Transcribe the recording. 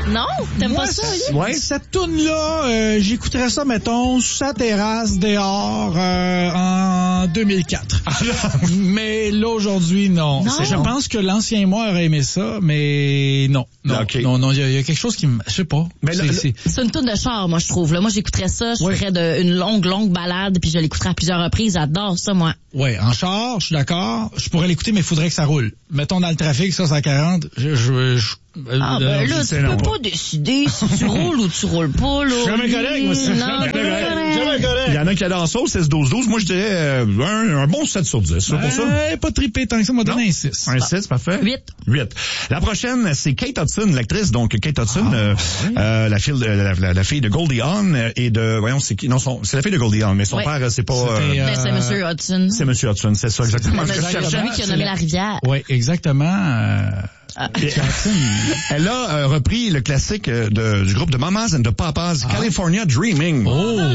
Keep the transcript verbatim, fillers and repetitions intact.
Non? T'aimes Moi, pas ça, c- oui? ouais, cette toune-là, euh, j'écouterais ça, mettons, sur sa terrasse, dehors, euh, en deux mille quatre. Mais là, aujourd'hui, non. Non. C'est- Je pense que l'ancien moi aurait aimé ça, mais non. Non, Ok. non, non, il y, a- il y a quelque chose qui me... Je sais pas. Mais C'est- le- c'est- C'est une toune de char, moi, je trouve. Là, moi, j'écouterais ça, je Ouais. ferais de, une longue, longue balade, puis je l'écouterais à plusieurs reprises. J'adore ça, moi. Ouais, en char, je suis d'accord. Je pourrais l'écouter, mais il faudrait que ça roule. Mettons dans le trafic, ça, c'est à quarante. Je, je, je, Ah, euh, ben là, c'est tu non. peux pas décider si tu roules ou tu roules pas, là. Jamais correct, moi, c'est Non, jamais pas correct. correct. Jamais correct. Il y en a qui adorent ça au seize douze douze. Moi, je dirais euh, un, un bon sept sur dix. C'est pour ça? Euh, pas trippé tant que ça, m'a donné Non. un six. Un six, parfait. Huit. Huit. La prochaine, c'est Kate Hudson, l'actrice. Donc, Kate Hudson, euh, euh, la, fille, de- la, la, la fille de Goldie Hawn et de... Voyons, c'est qui? Non, son, c'est la fille de Goldie Hawn, mais son Ouais. père, c'est pas... C'était, euh, Ben, c'est Monsieur Hudson. c'est Monsieur Hudson, c'est ça, exactement. C'est ce que je cherchais. celui qui a nommé la rivière. Oui, exactement. Euh, Ah. Jackson. Elle a euh, repris le classique euh, de, du groupe de Mamas and the Papas, California Dreaming. Oh!